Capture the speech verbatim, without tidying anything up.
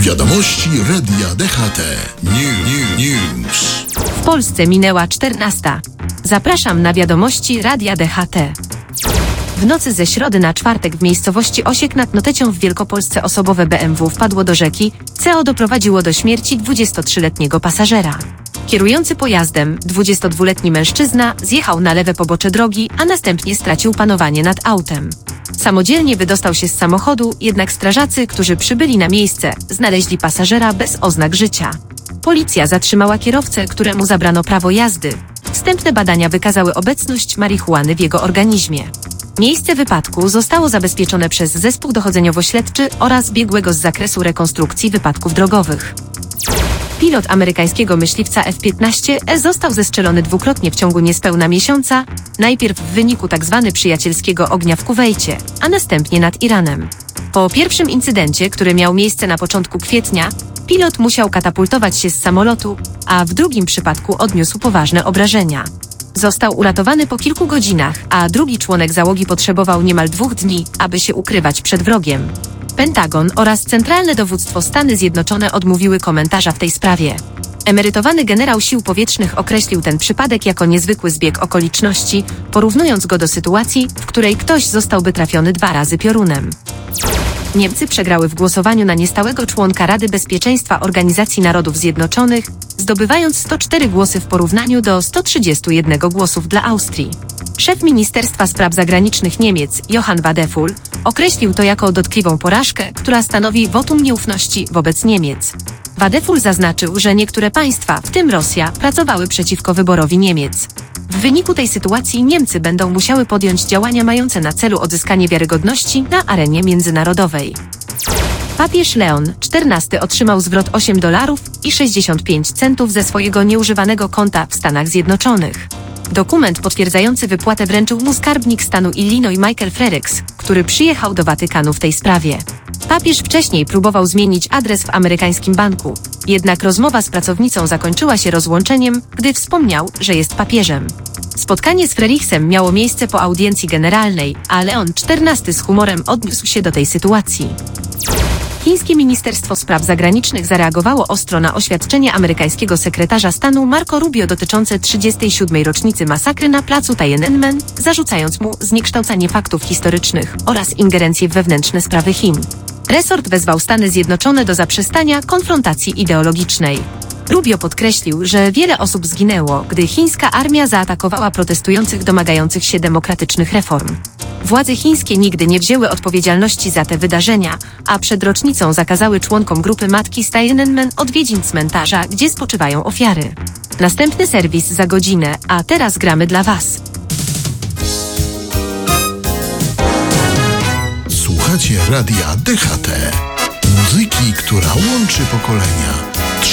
Wiadomości Radia D H T. New, new, news. W Polsce minęła czternasta. Zapraszam na wiadomości Radia D H T. W nocy ze środy na czwartek w miejscowości Osiek nad Notecią w Wielkopolsce osobowe B M W wpadło do rzeki, co doprowadziło do śmierci dwudziestotrzyletniego pasażera. Kierujący pojazdem, dwudziestodwuletni mężczyzna, zjechał na lewe pobocze drogi, a następnie stracił panowanie nad autem. Samodzielnie wydostał się z samochodu, jednak strażacy, którzy przybyli na miejsce, znaleźli pasażera bez oznak życia. Policja zatrzymała kierowcę, któremu zabrano prawo jazdy. Wstępne badania wykazały obecność marihuany w jego organizmie. Miejsce wypadku zostało zabezpieczone przez zespół dochodzeniowo-śledczy oraz biegłego z zakresu rekonstrukcji wypadków drogowych. Pilot amerykańskiego myśliwca F piętnaście E został zestrzelony dwukrotnie w ciągu niespełna miesiąca, najpierw w wyniku tzw. przyjacielskiego ognia w Kuwejcie, a następnie nad Iranem. Po pierwszym incydencie, który miał miejsce na początku kwietnia, pilot musiał katapultować się z samolotu, a w drugim przypadku odniósł poważne obrażenia. Został uratowany po kilku godzinach, a drugi członek załogi potrzebował niemal dwóch dni, aby się ukrywać przed wrogiem. Pentagon oraz Centralne Dowództwo Stany Zjednoczone odmówiły komentarza w tej sprawie. Emerytowany generał sił powietrznych określił ten przypadek jako niezwykły zbieg okoliczności, porównując go do sytuacji, w której ktoś zostałby trafiony dwa razy piorunem. Niemcy przegrały w głosowaniu na niestałego członka Rady Bezpieczeństwa Organizacji Narodów Zjednoczonych, zdobywając sto cztery głosy w porównaniu do stu trzydziestu jednego głosów dla Austrii. Szef Ministerstwa Spraw Zagranicznych Niemiec, Johann Wadephul, określił to jako dotkliwą porażkę, która stanowi wotum nieufności wobec Niemiec. Wadephul zaznaczył, że niektóre państwa, w tym Rosja, pracowały przeciwko wyborowi Niemiec. W wyniku tej sytuacji Niemcy będą musiały podjąć działania mające na celu odzyskanie wiarygodności na arenie międzynarodowej. Papież Leon czternasty otrzymał zwrot osiem dolarów i sześćdziesiąt pięć centów ze swojego nieużywanego konta w Stanach Zjednoczonych. Dokument potwierdzający wypłatę wręczył mu skarbnik stanu Illinois Michael Frericks, który przyjechał do Watykanu w tej sprawie. Papież wcześniej próbował zmienić adres w amerykańskim banku, jednak rozmowa z pracownicą zakończyła się rozłączeniem, gdy wspomniał, że jest papieżem. Spotkanie z Frerichsem miało miejsce po audiencji generalnej, a Leon czternasty z humorem odniósł się do tej sytuacji. Chińskie Ministerstwo Spraw Zagranicznych zareagowało ostro na oświadczenie amerykańskiego sekretarza stanu Marco Rubio dotyczące trzydziestej siódmej rocznicy masakry na placu Tiananmen, zarzucając mu zniekształcanie faktów historycznych oraz ingerencję w wewnętrzne sprawy Chin. Resort wezwał Stany Zjednoczone do zaprzestania konfrontacji ideologicznej. Rubio podkreślił, że wiele osób zginęło, gdy chińska armia zaatakowała protestujących domagających się demokratycznych reform. Władze chińskie nigdy nie wzięły odpowiedzialności za te wydarzenia, a przed rocznicą zakazały członkom grupy Matki z Tiananmen odwiedzin cmentarza, gdzie spoczywają ofiary. Następny serwis za godzinę, a teraz gramy dla Was. Słuchacie Radia D H T. Muzyki, która łączy pokolenia.